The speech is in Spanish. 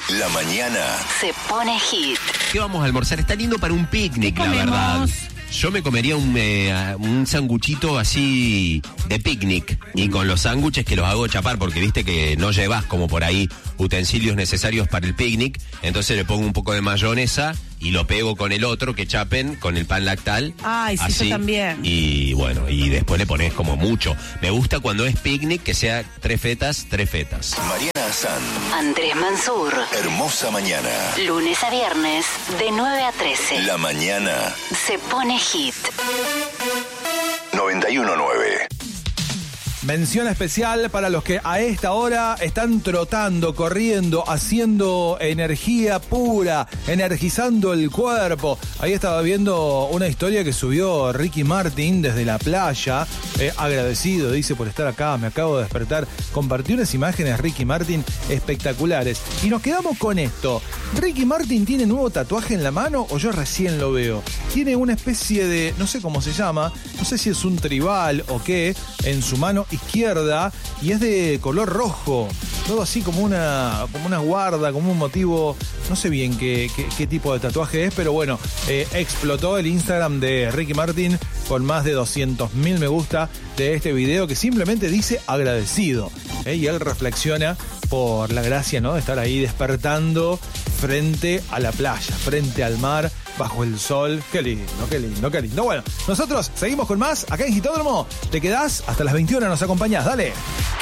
La mañana se pone hit. ¿Qué vamos a almorzar? Está lindo para un picnic, la verdad. Yo me comería un sanguchito así de picnic. Y con los sándwiches que los hago chapar, porque viste que no llevas como por ahí utensilios necesarios para el picnic. Entonces le pongo un poco de mayonesa y lo pego con el otro que chapen, con el pan lactal. Ay, sí, así, yo también. Y bueno, y después le pones como mucho. Me gusta cuando es picnic que sea 3 fetas. Mariana San, Andrés Mansur. hermosa mañana. Lunes a viernes, de 9 a 13. La mañana Se pone hit. 91.9. Mención especial para los que a esta hora están trotando, corriendo, haciendo energía pura, energizando el cuerpo. Ahí estaba viendo una historia que subió Ricky Martin desde la playa. Agradecido, dice, por estar acá, me acabo de despertar. Compartió unas imágenes, Ricky Martin, espectaculares. Y nos quedamos con esto. ¿Ricky Martin tiene nuevo tatuaje en la mano o yo recién lo veo? Tiene una especie de, no sé cómo se llama, no sé si es un tribal o qué, en su mano izquierda, y es de color rojo, todo así como una guarda, como un motivo, no sé bien qué tipo de tatuaje es, pero bueno, explotó el Instagram de Ricky Martin con más de 200.000 me gusta de este video que simplemente dice agradecido, y él reflexiona por la gracia, ¿no?, de estar ahí despertando frente a la playa, frente al mar, bajo el sol. Qué lindo, qué lindo, qué lindo. Bueno, nosotros seguimos con más acá en Hitódromo. Te quedás hasta las 21, nos acompañás, dale.